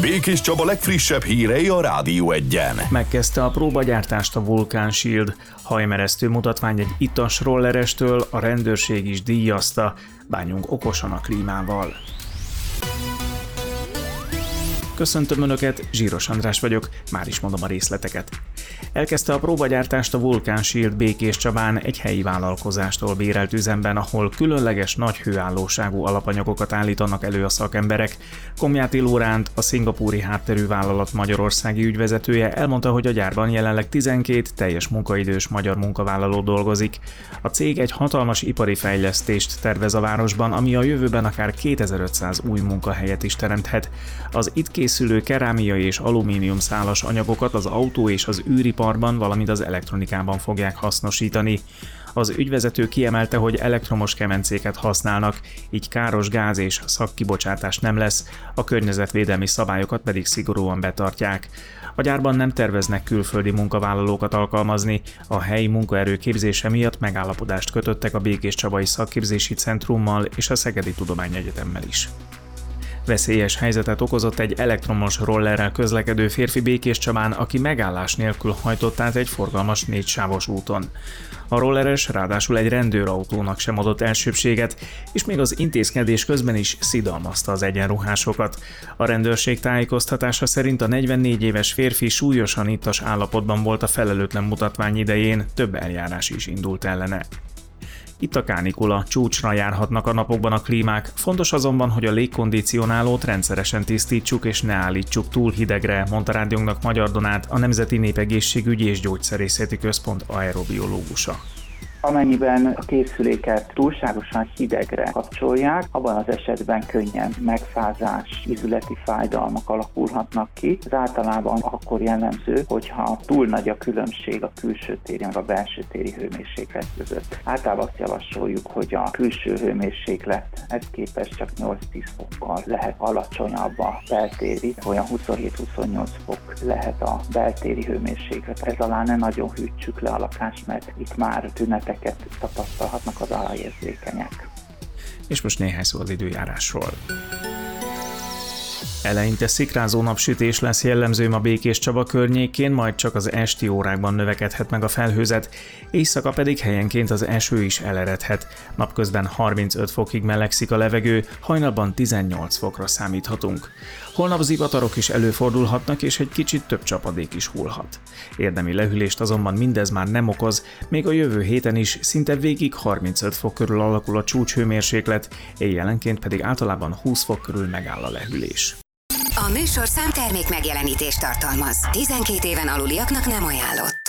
Békés Csaba legfrissebb hírei a Rádió Egyen. Megkezdte a próbagyártást a Vulcan Shield. Hajmeresztő mutatvány egy itas rollerestől, a rendőrség is díjazta. Bánjunk okosan a klímával. Köszöntöm Önöket, Zsíros András vagyok, már is mondom a részleteket. Elkezdte a próbagyártást a Vulcan Shield Békés Csabán egy helyi vállalkozástól bérelt üzemben, ahol különleges nagy hőállóságú alapanyagokat állítanak elő a szakemberek. Komjáti Lóránt, a szingapúri hátterű vállalat magyarországi ügyvezetője elmondta, hogy a gyárban jelenleg 12 teljes munkaidős magyar munkavállaló dolgozik. A cég egy hatalmas ipari fejlesztést tervez a városban, ami a jövőben akár 2500 új munkahelyet is teremthet. Az itt készülő kerámiai és alumínium szálas anyagokat az autó és az űriparban, valamint az elektronikában fogják hasznosítani. Az ügyvezető kiemelte, hogy elektromos kemencéket használnak, így káros gáz és szagkibocsátás nem lesz, a környezetvédelmi szabályokat pedig szigorúan betartják. A gyárban nem terveznek külföldi munkavállalókat alkalmazni, a helyi munkaerő képzése miatt megállapodást kötöttek a Békés Csabai Szakképzési Centrummal és a Szegedi Tudományegyetemmel is. Veszélyes helyzetet okozott egy elektromos rollerrel közlekedő férfi Békés Csabán, aki megállás nélkül hajtott át egy forgalmas 4-sávos úton. A rolleres ráadásul egy rendőrautónak sem adott elsőbbséget, és még az intézkedés közben is szidalmazta az egyenruhásokat. A rendőrség tájékoztatása szerint a 44 éves férfi súlyosan ittas állapotban volt a felelőtlen mutatvány idején, több eljárás is indult ellene. Itt a kánikula, csúcsra járhatnak a napokban a klímák, fontos azonban, hogy a légkondicionálót rendszeresen tisztítsuk és ne állítsuk túl hidegre, mondta rádiónknak Magyar Donát, a Nemzeti Népegészségügyi és Gyógyszerészeti Központ aerobiológusa. Amennyiben a készüléket túlságosan hidegre kapcsolják, abban az esetben könnyen megfázás, izületi fájdalmak alakulhatnak ki. Ez általában akkor jellemző, hogyha túl nagy a különbség a külső téri meg a belső téri hőmérséklet között. Általában azt javasoljuk, hogy a külső hőmérséklethez képest csak 8-10 fokkal lehet alacsonyabb a beltéri, olyan 27-28 fok lehet a beltéri hőmérséklet. Ez alá ne nagyon hűtsük le a lakást, mert itt már tüneteket tapasztalhatnak az alajérzékenyek. És most néhány szó az időjárásról. Eleinte szikrázó napsütés lesz jellemző a Békés Csaba környékén, majd csak az esti órákban növekedhet meg a felhőzet, éjszaka pedig helyenként az eső is eleredhet. Napközben 35 fokig melegszik a levegő, hajnalban 18 fokra számíthatunk. Holnap zivatarok is előfordulhatnak, és egy kicsit több csapadék is hullhat. Érdemi lehűlést azonban mindez már nem okoz, még a jövő héten is szinte végig 35 fok körül alakul a csúcshőmérséklet, éjjelenként pedig általában 20 fok körül megáll a lehűlés. A műsorszám termék megjelenítést tartalmaz. 12 éven aluliaknak nem ajánlott.